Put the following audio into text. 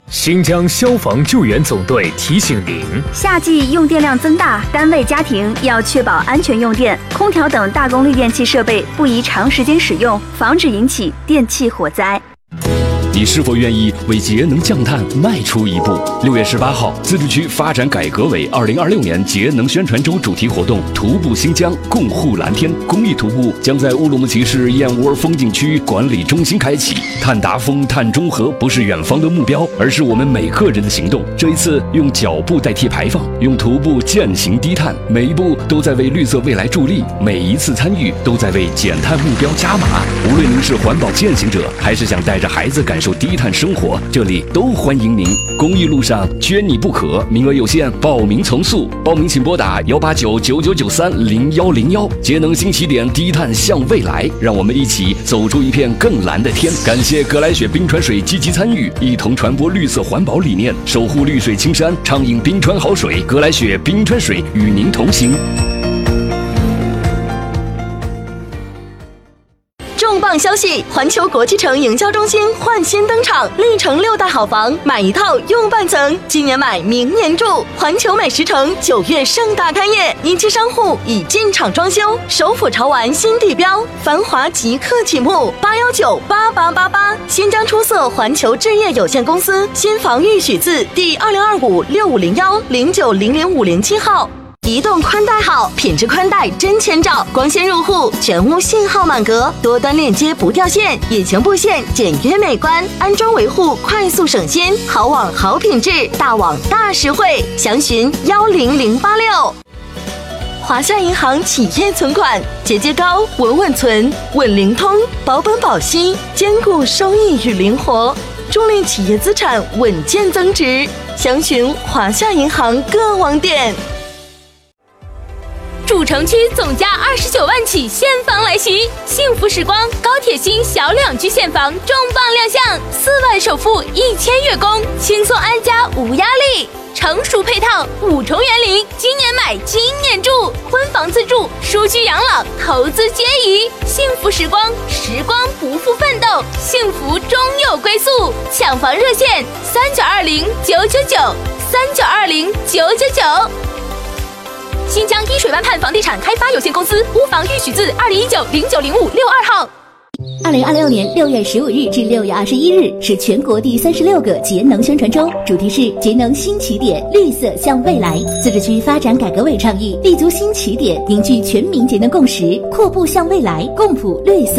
新疆消防救援总队提醒您： 夏季用电量增大，单位家庭要确保安全用电，空调等大功率电器设备不宜长时间使用，防止引起电气火灾。 你是否愿意为节能降碳迈出一步？6月18号，自治区发展改革委2026年节能宣传周主题活动“徒步新疆，共护蓝天”公益徒步将在乌鲁木齐市燕窝风景区管理中心开启。碳达峰、碳中和不是远方的目标，而是我们每个人的行动。这一次，用脚步代替排放，用徒步践行低碳，每一步都在为绿色未来助力，每一次参与都在为减碳目标加码。无论您是环保践行者，还是想带着孩子感受低碳生活，这里都欢迎您。公益路上捐你不可，名额有限，报名从速。报名请拨打18999930101。节能新起点，低碳向未来，让我们一起走出一片更蓝的天。感谢格莱雪冰川水积极参与，一同传播绿色环保理念，守护绿水青山，畅饮冰川好水。格莱雪冰川水与您同行。 重磅消息！环球国际城营销中心焕新登场，历城6大好房，买一套用半层，今年买明年住。环球美食城9月盛大开业，一期商户已进场装修，首府潮玩新地标，繁华即刻启幕。8198888，新疆出色环球置业有限公司新房预许字第20256501090057号。移动宽带好，品质宽带真千兆，光纤入户，全屋信号满格，多端链接不掉线，隐形布线简约美观，安装维护快速省心，好网好品质，大网大实惠，详询10086。华夏银行企业存款，节节高，稳稳存，稳灵通，保本保息，兼顾收益与灵活，助力企业资产稳健增值。详询华夏银行各网点。 主城区总价29万起现房来袭，幸福时光高铁新小两居现房重磅亮相，4万首付1000月供，轻松安家无压力，成熟配套5重园林，今年买今年住，婚房自住，舒居养老，投资皆宜。幸福时光，时光不负奋斗，幸福终有归宿。抢房热线3920-999，3920-999。新疆依水湾畔房地产开发有限公司屋房预许字2019090562号。 2026年6月15日至6月21日是全国第36个节能宣传周，主题是节能新起点，绿色向未来。自治区发展改革委倡议立足新起点，凝聚全民节能共识，阔步向未来，共谱绿色